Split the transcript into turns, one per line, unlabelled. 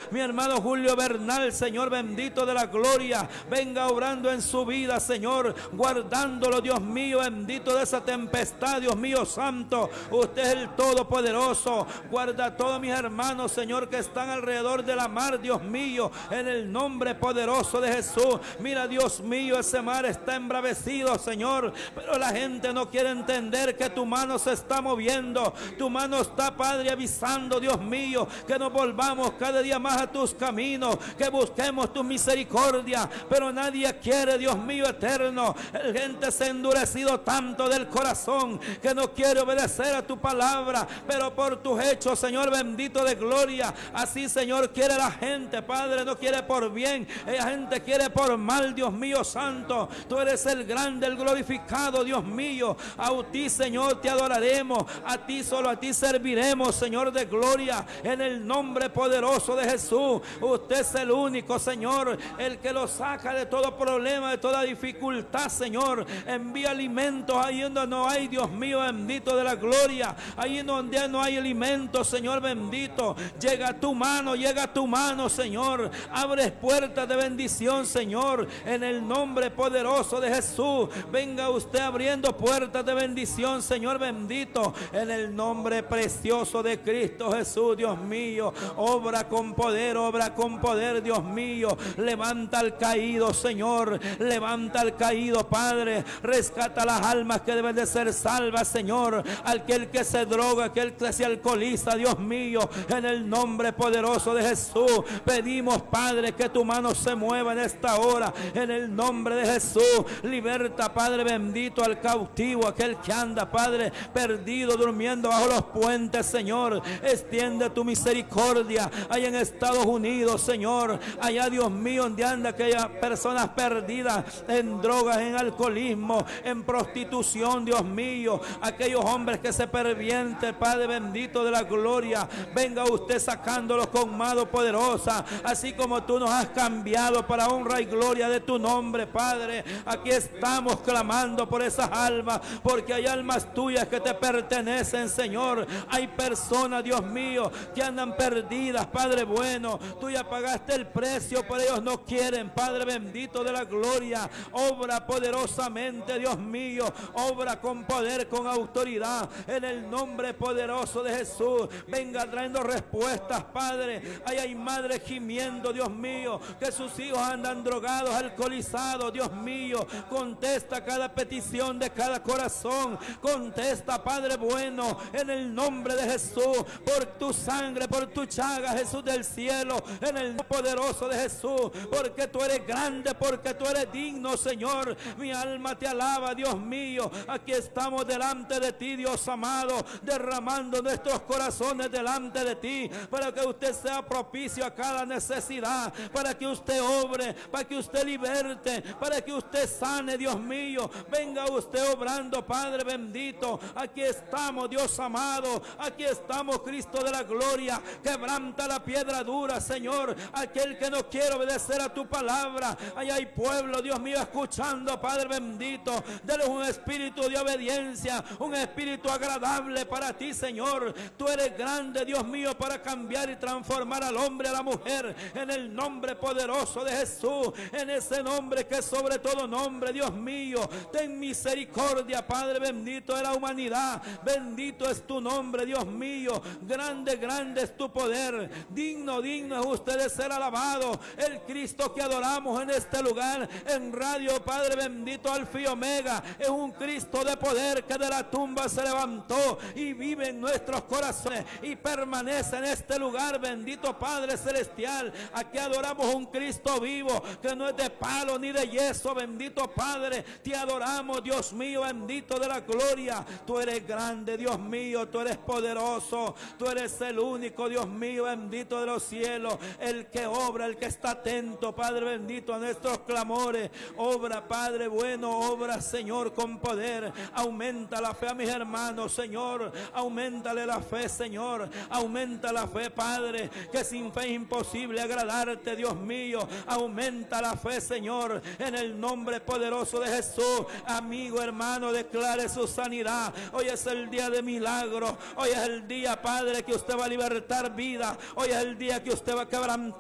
mi hermano Julio Bernal, Señor bendito de la gloria, venga obrando en su vida, Señor, guardándolo, Dios mío, bendito de esa tempestad, Dios mío santo. Usted es el Todopoderoso. Guarda a todos mis hermanos, Señor, que están alrededor de la mar, Dios mío, en el nombre poderoso de Jesús. Mira, Dios mío, ese mar está embravecido, Señor, pero la gente no quiere entender que tu mano se está moviendo. Tu mano está, Padre, avisando, Dios mío, que nos volvamos cada día más a tus caminos, que busquemos tu misericordia, pero nadie quiere, Dios mío eterno. La gente se ha endurecido tanto del corazón que no quiere obedecer a tu palabra, pero por tus hechos, Señor bendito de gloria, así, Señor, quiere la gente, Padre. No quiere por bien, la gente quiere por mal, Dios mío santo. Tú eres el grande, el glorificado, Dios mío. A ti, Señor, te adoraremos, a ti, solo a ti serviremos, Señor de gloria, en el nombre poderoso de Jesús. Usted es el único, Señor, el que lo saca de todo problema, de toda dificultad, Señor. Envía alimentos ahí donde no hay, Dios mío bendito de la gloria, ahí donde no hay alimento, Señor bendito, llega tu mano, Señor. Abres puertas de bendición, Señor, en el nombre poderoso de Jesús. Venga usted abriendo puertas de bendición, Señor bendito, en el nombre precioso de Cristo Jesús, Dios mío. Obra con poder, Dios mío. Levanta al caído, Señor. Levanta al caído, Padre. Rescata las almas que deben de ser salvas, Señor. Aquel que se droga, aquel que se alcoholiza, Dios mío, en el nombre poderoso de Jesús. Pedimos, Padre, que tu mano se mueva en esta hora, en el nombre de Jesús. Liberta, Padre bendito, al cautivo, aquel que anda, Padre, perdido, durmiendo bajo los puentes, Señor. Extiende tu misericordia allá en Estados Unidos, Señor. Allá, Dios mío, donde anda aquellas personas perdidas en drogas, en alcoholismo, en prostitución, Dios mío. Aquellos hombres que se pervienten, Padre bendito de la gloria. Venga usted sacándolos con mano poderosa, así como tú nos has cambiado para honra y gloria de tu nombre, Padre. Aquí estamos clamando por esas almas, porque hay almas tuyas que te pertenecen, Señor. Hay personas, Dios mío, que andan perdidas, Padre bueno. Tú ya pagaste el precio, pero ellos no quieren, Padre bendito de la gloria. Obra poderosamente, Dios mío. Obra con poder, con autoridad, en el nombre poderoso de Jesús. Venga trayendo respuestas, Padre. Ahí hay madres gimiendo, Dios mío, que sus hijos andan drogados, alcoholizados, Dios mío. Contesta cada petición de cada corazón. Contesta, Padre bueno, en el nombre de Jesús. Por tu sangre, por tu llaga, Jesús del cielo, en el nombre poderoso de Jesús. Porque tú eres grande, porque tú eres digno, Señor. Mi alma te alaba, Dios mío. Aquí estamos delante de ti, Dios amado, derramando nuestros corazones delante de ti, para que usted sea propicio a cada necesidad, para que usted obre, para que usted liberte, para que usted sane, Dios mío. Venga usted obrando, Padre bendito. Aquí estamos, Dios amado. Aquí estamos, Cristo de la gloria. Quebranta la piedra dura, Señor. Aquel que no quiere obedecer a tu palabra. Allá hay pueblo, Dios mío, escuchando, Padre bendito. Dale un espíritu de obediencia, un espíritu agradable para ti, Señor. Tú eres grande, Dios mío, para cambiar y transformar al hombre, a la mujer, en el nombre poderoso de Jesús, en ese nombre que es sobre todo nombre, Dios mío. Ten misericordia, Padre bendito de la humanidad. Bendito es tu nombre, Dios mío. Grande, grande es tu poder. Digno, digno es usted de ser alabado. El Cristo que adoramos en este lugar, en radio, Padre bendito, Alfa y Omega, es un Cristo de poder que de la tumba se levantó y vive en nuestros corazones y permanece en este lugar, bendito Padre celestial. Aquí adoramos un Cristo vivo, que no es de palo ni de yeso, bendito Padre. Te adoramos, Dios mío, bendito de la gloria. Tú eres grande, Dios mío, tú eres poderoso, tú eres el único, Dios mío, bendito de los cielos, el que obra, el que está atento, Padre bendito, a nuestros clamores. Obra, Padre bueno, obra, Señor, con poder. Aumenta la fe a mis hermanos, Señor. Auméntale la fe, Señor. Aumenta la fe, Padre, que sin fe es imposible agradarte, Dios mío. Aumenta la fe, Señor, en el nombre poderoso de Jesús. Amigo, hermano, declare su sanidad. Hoy es el día de milagro. Hoy es el día, Padre, que usted va a libertar vida. Hoy es el día que usted va a quebrantar